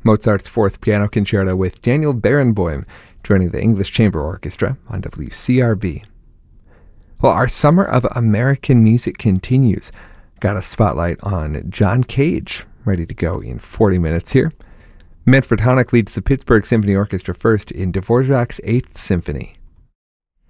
Mozart's Fourth Piano Concerto with Daniel Barenboim joining the English Chamber Orchestra on WCRB. Well, our summer of American music continues. Got a spotlight on John Cage, ready to go in 40 minutes here. Manfred Honeck leads the Pittsburgh Symphony Orchestra first in Dvorak's Eighth Symphony.